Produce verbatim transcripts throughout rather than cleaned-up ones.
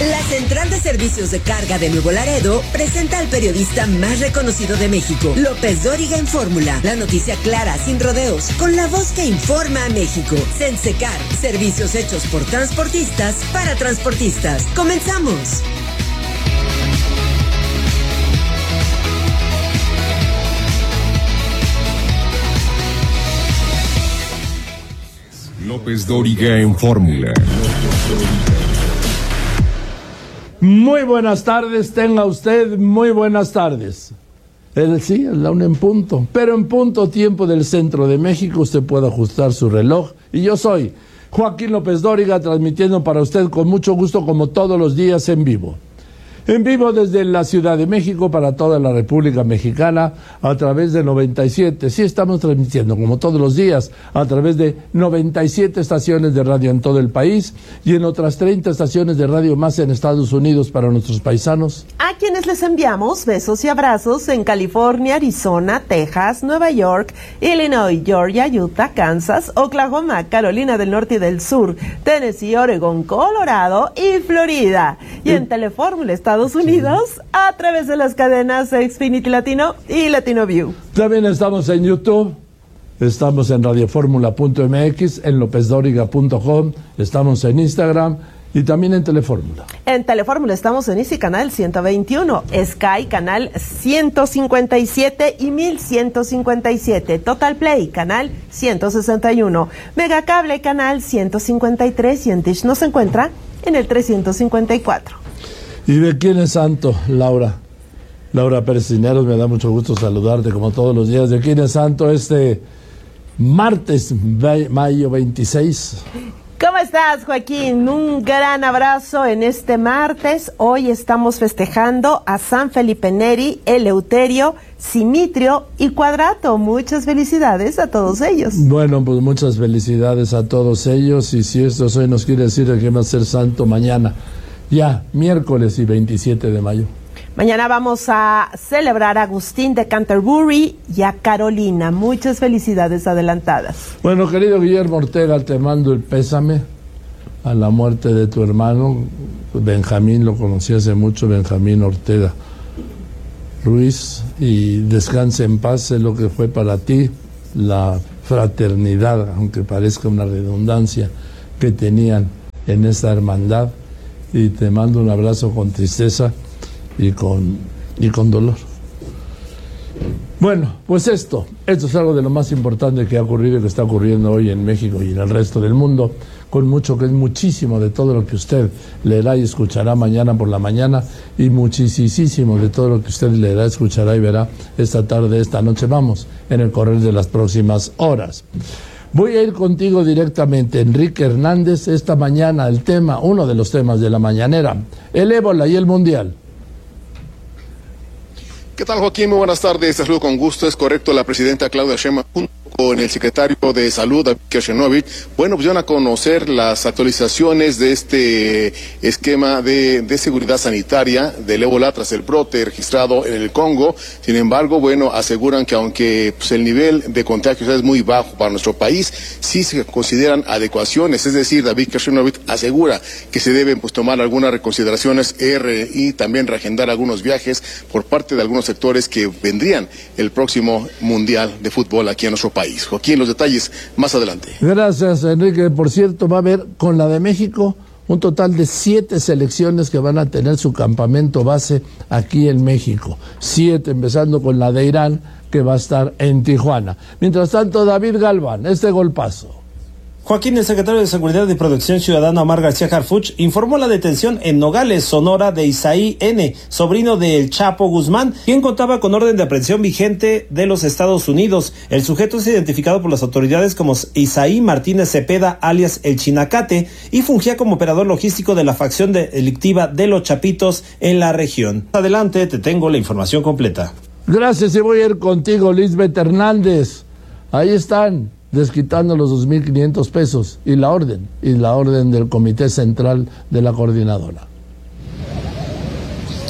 La Central de Servicios de Carga de Nuevo Laredo presenta al periodista más reconocido de México, López Dóriga en Fórmula. La noticia clara, sin rodeos, con la voz que informa a México. Sensecar, servicios hechos por transportistas para transportistas. ¡Comenzamos! López Dóriga en Fórmula. Muy buenas tardes, tenga usted muy buenas tardes. El, sí, la una en punto, pero en punto tiempo del centro de México usted puede ajustar su reloj. Y yo soy Joaquín López Dóriga, transmitiendo para usted con mucho gusto como todos los días en vivo. En vivo desde la Ciudad de México para toda la República Mexicana a través de noventa y siete. Sí, estamos transmitiendo como todos los días a través de noventa y siete estaciones de radio en todo el país y en otras treinta estaciones de radio más en Estados Unidos para nuestros paisanos. A quienes les enviamos besos y abrazos en California, Arizona, Texas, Nueva York, Illinois, Georgia, Utah, Kansas, Oklahoma, Carolina del Norte y del Sur, Tennessee, Oregon, Colorado y Florida. Y en Telefórmula Estados Unidos a través de las cadenas Xfinity Latino y Latino View. También estamos en YouTube, estamos en radioformula punto m x, en lopez dóriga punto com, estamos en Instagram y también en Telefórmula. En Telefórmula estamos en Easy Canal ciento veintiuno, Sky Canal ciento cincuenta y siete y mil ciento cincuenta y siete, Total Play Canal ciento sesenta y uno, Megacable Canal ciento cincuenta y tres y en Dish nos encuentra en el trescientos cincuenta y cuatro. ¿Y de quién es santo, Laura? Laura Pérez Cisneros, me da mucho gusto saludarte como todos los días. ¿De quién es santo este martes, mayo veintiséis? ¿Cómo estás, Joaquín? Un gran abrazo en este martes. Hoy estamos festejando a San Felipe Neri, Eleuterio, Simitrio y Cuadrato. Muchas felicidades a todos ellos. Bueno, pues muchas felicidades a todos ellos. Y si esto hoy nos quiere decir que va a ser santo mañana. Ya, miércoles y veintisiete de mayo. Mañana vamos a celebrar a Agustín de Canterbury y a Carolina. Muchas felicidades adelantadas. Bueno, querido Guillermo Ortega, te mando el pésame a la muerte de tu hermano. Benjamín, lo conocí hace mucho, Benjamín Ortega Ruiz. Y descanse en paz, es lo que fue para ti la fraternidad, aunque parezca una redundancia, que tenían en esta hermandad. Y te mando un abrazo con tristeza y con, y con dolor. Bueno, pues esto, esto es algo de lo más importante que ha ocurrido y que está ocurriendo hoy en México y en el resto del mundo, con mucho, que es muchísimo de todo lo que usted leerá y escuchará mañana por la mañana, y muchísimo de todo lo que usted leerá, escuchará y verá esta tarde, esta noche. Vamos, en el correr de las próximas horas. Voy a ir contigo directamente, Enrique Hernández, esta mañana el tema, uno de los temas de la mañanera, el ébola y el mundial. ¿Qué tal, Joaquín? Muy buenas tardes, te saludo con gusto. Es correcto, la presidenta Claudia Sheinbaum junto con el secretario de Salud, David Kershenovich, bueno, pues van a conocer las actualizaciones de este esquema de, de seguridad sanitaria del ébola tras el brote registrado en el Congo. Sin embargo, bueno, aseguran que aunque pues, el nivel de contagios es muy bajo para nuestro país, sí se consideran adecuaciones, es decir, David Kershenovich asegura que se deben pues tomar algunas reconsideraciones R y también reagendar algunos viajes por parte de algunos sectores que vendrían el próximo Mundial de Fútbol aquí en nuestro país. Joaquín, los detalles más adelante. Gracias, Enrique. Por cierto, va a haber con la de México un total de siete selecciones que van a tener su campamento base aquí en México. Siete, empezando con la de Irán, que va a estar en Tijuana. Mientras tanto, David Galván, este golpazo. Joaquín, el secretario de Seguridad y Protección Ciudadana, Omar García Harfuch, informó la detención en Nogales, Sonora, de Isaí N., sobrino del Chapo Guzmán, quien contaba con orden de aprehensión vigente de los Estados Unidos. El sujeto es identificado por las autoridades como Isaí Martínez Cepeda, alias El Chinacate, y fungía como operador logístico de la facción delictiva de los Chapitos en la región. Adelante, te tengo la información completa. Gracias, y voy a ir contigo, Lisbeth Hernández. Ahí están, desquitando los dos mil quinientos pesos y la orden, y la orden del Comité Central de la Coordinadora.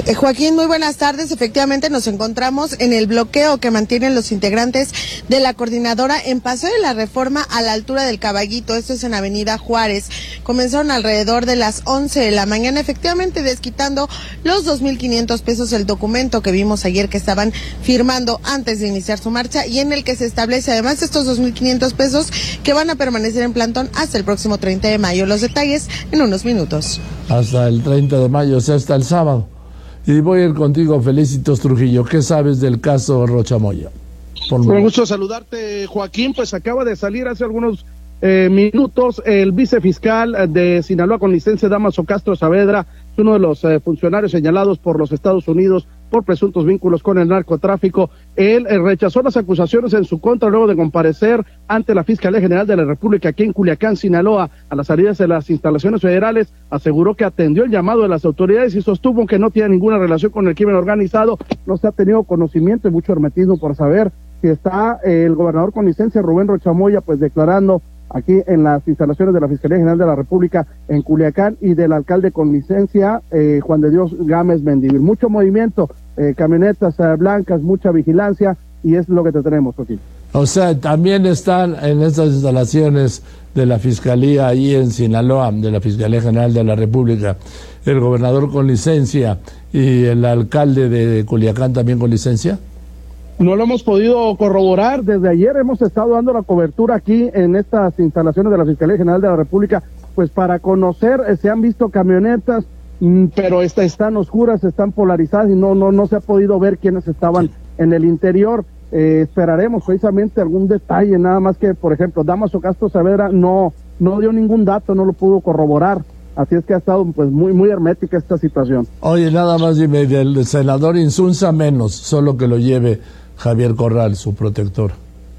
Eh, Joaquín, muy buenas tardes. Efectivamente nos encontramos en el bloqueo que mantienen los integrantes de la coordinadora en Paseo de la Reforma a la altura del Caballito. Esto es en Avenida Juárez. Comenzaron alrededor de las once de la mañana, efectivamente desquitando los dos mil quinientos pesos el documento que vimos ayer que estaban firmando antes de iniciar su marcha y en el que se establece además estos dos mil quinientos pesos que van a permanecer en plantón hasta el próximo treinta de mayo. Los detalles en unos minutos. Hasta el treinta de mayo, o sea, hasta el sábado. Y voy a ir contigo, Felicitos Trujillo. ¿Qué sabes del caso Rocha Moya? Por Un gusto saludarte, Joaquín. Pues acaba de salir hace algunos eh, minutos el vicefiscal de Sinaloa con licencia, Dámaso Castro Saavedra, uno de los eh, funcionarios señalados por los Estados Unidos por presuntos vínculos con el narcotráfico. Él eh, rechazó las acusaciones en su contra luego de comparecer ante la Fiscalía General de la República aquí en Culiacán, Sinaloa. A las salidas de las instalaciones federales aseguró que atendió el llamado de las autoridades y sostuvo que no tiene ninguna relación con el crimen organizado. No se ha tenido conocimiento y mucho hermetismo por saber si está eh, el gobernador con licencia, Rubén Rocha Moya, pues declarando aquí en las instalaciones de la Fiscalía General de la República en Culiacán, y del alcalde con licencia, eh, Juan de Dios Gámez Mendívil. Mucho movimiento, eh, camionetas eh, blancas, mucha vigilancia, y es lo que te tenemos, Joaquín. O sea, también están en estas instalaciones de la Fiscalía ahí en Sinaloa, de la Fiscalía General de la República, el gobernador con licencia y el alcalde de Culiacán también con licencia. No lo hemos podido corroborar. Desde ayer hemos estado dando la cobertura aquí en estas instalaciones de la Fiscalía General de la República, pues para conocer, eh, se han visto camionetas, mmm, pero esta, están oscuras, están polarizadas y no, no, no se ha podido ver quiénes estaban en el interior. Eh, esperaremos precisamente algún detalle, nada más que, por ejemplo, Dámaso Castro Saavedra no, no dio ningún dato, no lo pudo corroborar. Así es que ha estado pues muy muy hermética esta situación. Oye, nada más dime, del senador Insunza menos, solo que lo lleve Javier Corral, su protector.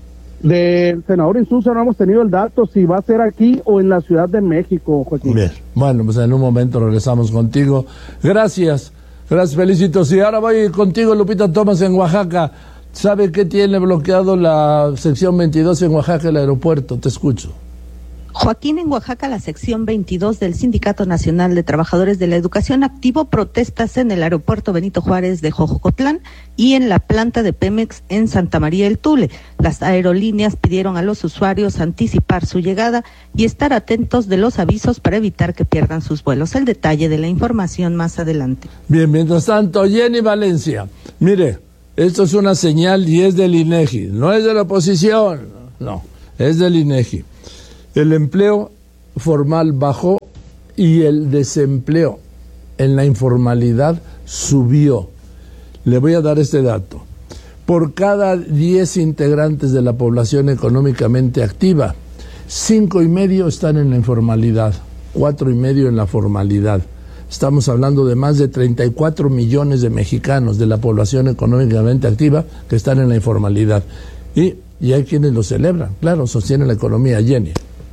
Del senador Insunza no hemos tenido el dato si va a ser aquí o en la Ciudad de México, Joaquín. Bien, bueno, pues en un momento regresamos contigo. Gracias, gracias, Felicitos. Y ahora voy contigo, Lupita Thomas, en Oaxaca. ¿Sabe qué tiene bloqueado la sección veintidós en Oaxaca, el aeropuerto? Te escucho. Joaquín, en Oaxaca, la sección veintidós del Sindicato Nacional de Trabajadores de la Educación activó protestas en el aeropuerto Benito Juárez de Jojocotlán y en la planta de Pemex en Santa María del Tule. Las aerolíneas pidieron a los usuarios anticipar su llegada y estar atentos de los avisos para evitar que pierdan sus vuelos. El detalle de la información más adelante. Bien, mientras tanto, Jenny Valencia, mire, esto es una señal y es del INEGI, no es de la oposición, no, es del INEGI. El empleo formal bajó y el desempleo en la informalidad subió. Le voy a dar este dato. Por cada diez integrantes de la población económicamente activa, cinco y medio están en la informalidad, cuatro y medio en la formalidad. Estamos hablando de más de treinta y cuatro millones de mexicanos de la población económicamente activa que están en la informalidad. Y, y hay quienes lo celebran, claro, sostienen la economía. Jenny.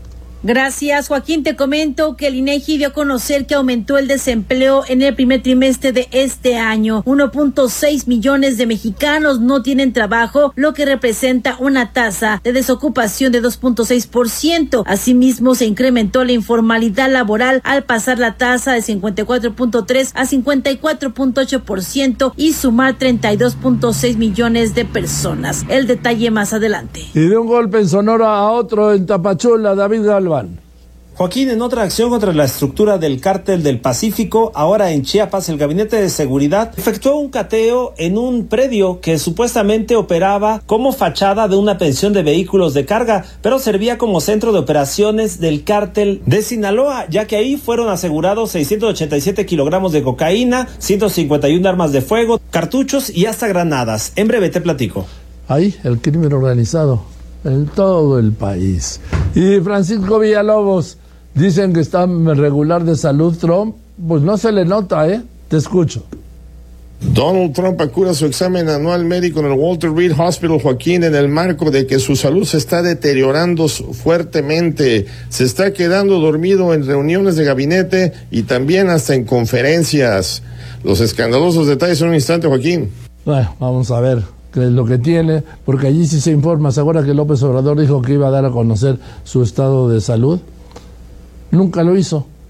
Gracias, Joaquín. Te comento que el INEGI dio a conocer que aumentó el desempleo en el primer trimestre de este año. uno punto seis millones de mexicanos no tienen trabajo, lo que representa una tasa de desocupación de dos punto seis por ciento. Asimismo, se incrementó la informalidad laboral al pasar la tasa de cincuenta y cuatro punto tres a cincuenta y cuatro punto ocho por ciento y sumar treinta y dos punto seis millones de personas. El detalle más adelante. Y de un golpe en Sonora a otro en Tapachula, David Galván. Joaquín, en otra acción contra la estructura del Cártel del Pacífico, ahora en Chiapas, el Gabinete de Seguridad efectuó un cateo en un predio que supuestamente operaba como fachada de una pensión de vehículos de carga, pero servía como centro de operaciones del Cártel de Sinaloa, ya que ahí fueron asegurados seiscientos ochenta y siete kilogramos de cocaína, ciento cincuenta y una armas de fuego, cartuchos y hasta granadas. En breve te platico. Ahí, el crimen organizado en todo el país. Y Francisco Villalobos, dicen que está regular de salud Trump, pues no se le nota, ¿eh? Te escucho. Donald Trump acude a su examen anual médico en el Walter Reed Hospital, Joaquín, en el marco de que su salud se está deteriorando fuertemente. Se está quedando dormido en reuniones de gabinete y también hasta en conferencias. Los escandalosos detalles en un instante, Joaquín. Bueno, vamos a ver qué es lo que tiene, porque allí sí se informa. ¿Se acuerda que López Obrador dijo que iba a dar a conocer su estado de salud? Nunca lo hizo.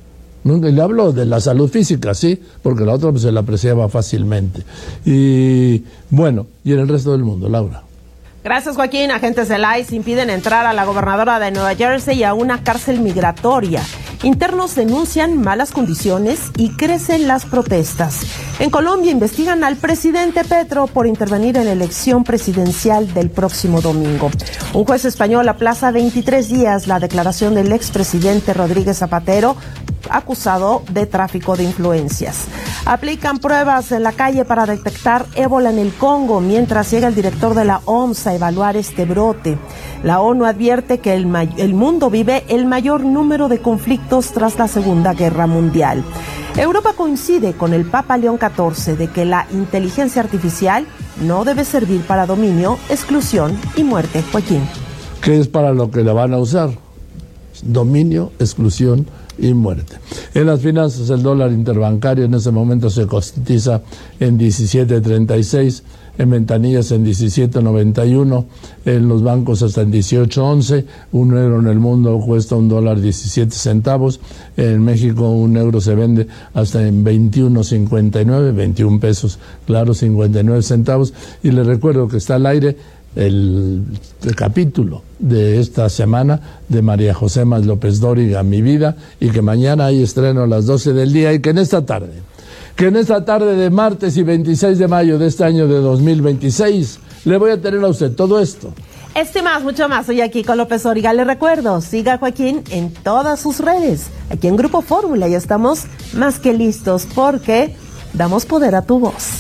Nunca le hablo de la salud física, sí, porque la otra pues, se la apreciaba fácilmente. Y bueno, y en el resto del mundo, Laura. Gracias, Joaquín. Agentes del I C E impiden entrar a la gobernadora de Nueva Jersey a una cárcel migratoria. Internos denuncian malas condiciones y crecen las protestas. En Colombia investigan al presidente Petro por intervenir en la elección presidencial del próximo domingo. Un juez español aplaza veintitrés días la declaración del expresidente Rodríguez Zapatero, acusado de tráfico de influencias. Aplican pruebas en la calle para detectar ébola en el Congo, mientras llega el director de la O M S a evaluar este brote. La ONU advierte que el, el mundo vive el mayor número de conflictos tras la Segunda Guerra Mundial. Europa coincide con el Papa León catorce de que la inteligencia artificial no debe servir para dominio, exclusión y muerte. Joaquín. ¿Qué es para lo que la van a usar? Dominio, exclusión y muerte. En las finanzas, el dólar interbancario en ese momento se cotiza en diecisiete treinta y seis, en ventanillas en diecisiete noventa y uno, en los bancos hasta en dieciocho once, un euro en el mundo cuesta un dólar diecisiete centavos, en México un euro se vende hasta en veintiuno cincuenta y nueve, veintiún pesos, claro, cincuenta y nueve centavos, y les recuerdo que está al aire el, el capítulo de esta semana de María José Más López Dóriga, Mi Vida, y que mañana hay estreno a las doce del día, y que en esta tarde, que en esta tarde de martes y veintiséis de mayo de este año de dos mil veintiséis, le voy a tener a usted todo esto. Este más, mucho más, soy aquí con López Dóriga. Le recuerdo, siga a Joaquín en todas sus redes. Aquí en Grupo Fórmula ya estamos más que listos porque damos poder a tu voz.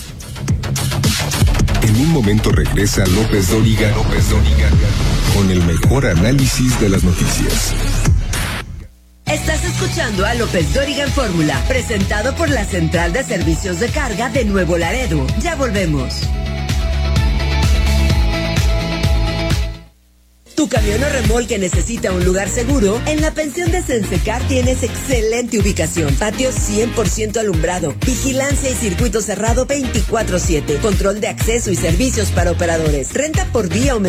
En un momento regresa López Dóriga, López Dóriga, con el mejor análisis de las noticias. Estás escuchando a López Dóriga en Fórmula, presentado por la Central de Servicios de Carga de Nuevo Laredo. Ya volvemos. ¿Tu camión o remolque necesita un lugar seguro? En la pensión de Sensecar tienes excelente ubicación, patio cien por ciento alumbrado, vigilancia y circuito cerrado veinticuatro siete, control de acceso y servicios para operadores, renta por día o